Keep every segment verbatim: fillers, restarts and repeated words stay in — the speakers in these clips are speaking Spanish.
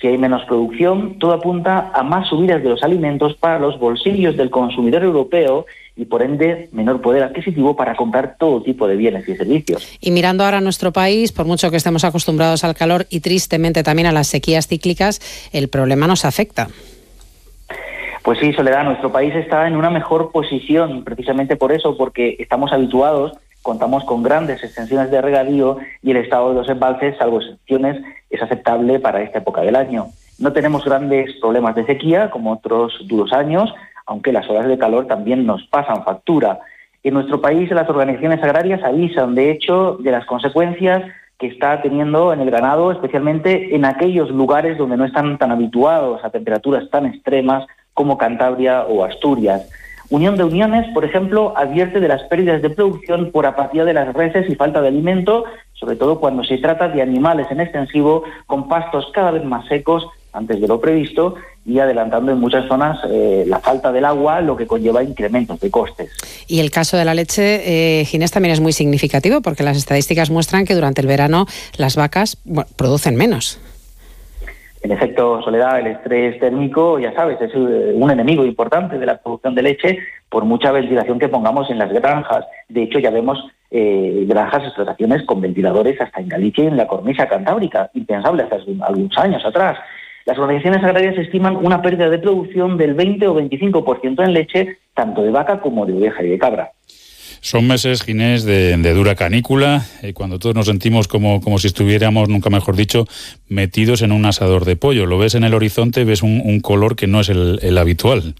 Si hay menos producción, todo apunta a más subidas de los alimentos para los bolsillos del consumidor europeo y, por ende, menor poder adquisitivo para comprar todo tipo de bienes y servicios. Y mirando ahora a nuestro país, por mucho que estemos acostumbrados al calor y tristemente también a las sequías cíclicas, el problema nos afecta. Pues sí, Soledad, nuestro país está en una mejor posición, precisamente por eso, porque estamos habituados, contamos con grandes extensiones de regadío y el estado de los embalses, salvo excepciones, es aceptable para esta época del año. No tenemos grandes problemas de sequía como otros duros años, aunque las olas de calor también nos pasan factura. En nuestro país las organizaciones agrarias avisan, de hecho, de las consecuencias que está teniendo en el ganado, especialmente en aquellos lugares donde no están tan habituados a temperaturas tan extremas como Cantabria o Asturias. Unión de Uniones, por ejemplo, advierte de las pérdidas de producción por apatía de las reses y falta de alimento, sobre todo cuando se trata de animales en extensivo con pastos cada vez más secos antes de lo previsto y adelantando en muchas zonas eh, la falta del agua, lo que conlleva incrementos de costes. Y el caso de la leche, eh, Ginés, también es muy significativo porque las estadísticas muestran que durante el verano las vacas bueno, producen menos. En efecto, Soledad, el estrés térmico, ya sabes, es un enemigo importante de la producción de leche por mucha ventilación que pongamos en las granjas. De hecho, ya vemos eh, granjas, explotaciones con ventiladores hasta en Galicia y en la cornisa cantábrica, impensable hace algunos años atrás. Las organizaciones agrarias estiman una pérdida de producción del veinte o veinticinco por ciento en leche, tanto de vaca como de oveja y de cabra. Son meses, Ginés, de, de dura canícula, eh, cuando todos nos sentimos como, como si estuviéramos, nunca mejor dicho, metidos en un asador de pollo. Lo ves en el horizonte, ves un, un color que no es el, el habitual.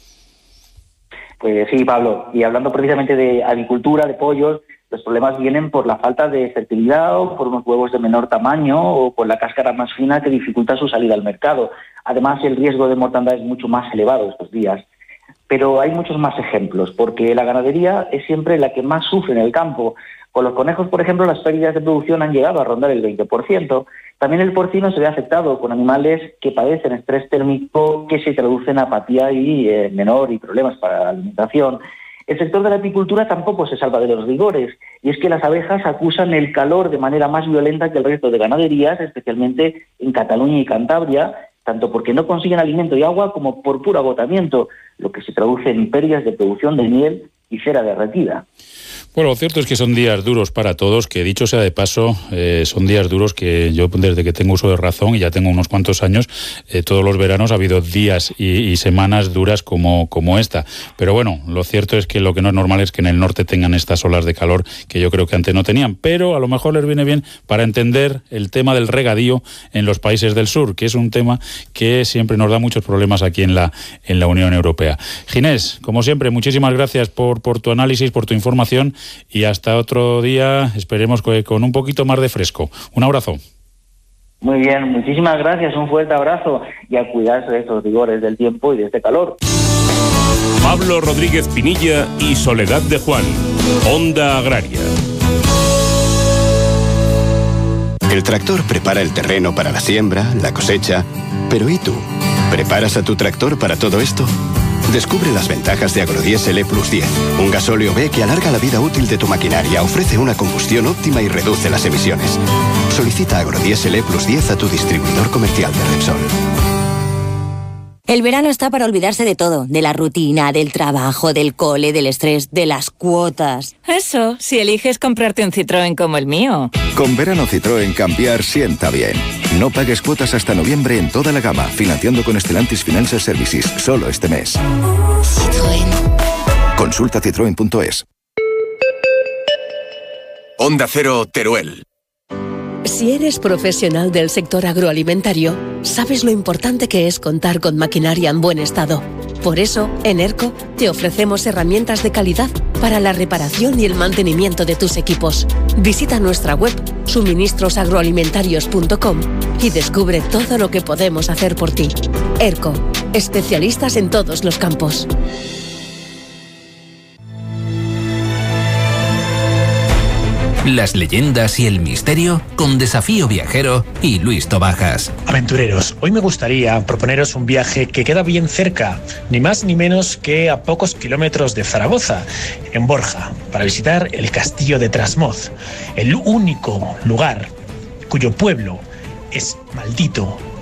Pues sí, Pablo, y hablando precisamente de agricultura, de pollos, los problemas vienen por la falta de fertilidad o por unos huevos de menor tamaño o por la cáscara más fina que dificulta su salida al mercado. Además, el riesgo de mortandad es mucho más elevado estos días. Pero hay muchos más ejemplos, porque la ganadería es siempre la que más sufre en el campo. Con los conejos, por ejemplo, las pérdidas de producción han llegado a rondar el veinte por ciento. También el porcino se ve afectado con animales que padecen estrés térmico que se traduce en apatía y eh, menor y problemas para la alimentación. El sector de la apicultura tampoco se salva de los rigores, y es que las abejas acusan el calor de manera más violenta que el resto de ganaderías, especialmente en Cataluña y Cantabria, tanto porque no consiguen alimento y agua como por puro agotamiento, lo que se traduce en pérdidas de producción de miel y cera derretida. Bueno, lo cierto es que son días duros para todos, que dicho sea de paso, eh, son días duros que yo desde que tengo uso de razón, y ya tengo unos cuantos años, eh, todos los veranos ha habido días y, y semanas duras como, como esta. Pero bueno, lo cierto es que lo que no es normal es que en el norte tengan estas olas de calor que yo creo que antes no tenían, pero a lo mejor les viene bien para entender el tema del regadío en los países del sur, que es un tema que siempre nos da muchos problemas aquí en la, en la Unión Europea. Ginés, como siempre, muchísimas gracias por, por tu análisis, por tu información. Y hasta otro día, esperemos que con un poquito más de fresco. Un abrazo. Muy bien, muchísimas gracias, un fuerte abrazo y a cuidarse de estos rigores del tiempo y de este calor. Pablo Rodríguez Pinilla y Soledad de Juan, Onda Agraria. El tractor prepara el terreno para la siembra, la cosecha, pero ¿y tú? ¿Preparas a tu tractor para todo esto? Descubre las ventajas de Agrodiesel E plus diez, un gasóleo B que alarga la vida útil de tu maquinaria, ofrece una combustión óptima y reduce las emisiones. Solicita Agrodiesel E plus diez a tu distribuidor comercial de Repsol. El verano está para olvidarse de todo, de la rutina, del trabajo, del cole, del estrés, de las cuotas. Eso, si eliges comprarte un Citroën como el mío. Con verano Citroën cambiar sienta bien. No pagues cuotas hasta noviembre en toda la gama, financiando con Stellantis Financial Services, solo este mes. Citroën. Consulta citroen punto es. Onda Cero, Teruel. Si eres profesional del sector agroalimentario, sabes lo importante que es contar con maquinaria en buen estado. Por eso, en ERCO te ofrecemos herramientas de calidad para la reparación y el mantenimiento de tus equipos. Visita nuestra web suministros agroalimentarios punto com y descubre todo lo que podemos hacer por ti. ERCO, especialistas en todos los campos. Las leyendas y el misterio con Desafío Viajero y Luis Tobajas. Aventureros, hoy me gustaría proponeros un viaje que queda bien cerca, ni más ni menos que a pocos kilómetros de Zaragoza, en Borja, para visitar el castillo de Trasmoz, el único lugar cuyo pueblo es maldito